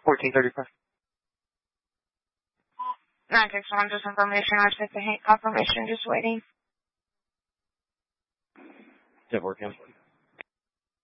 1435. 961, just information. I sent the confirmation, just waiting. 10-4, Kim.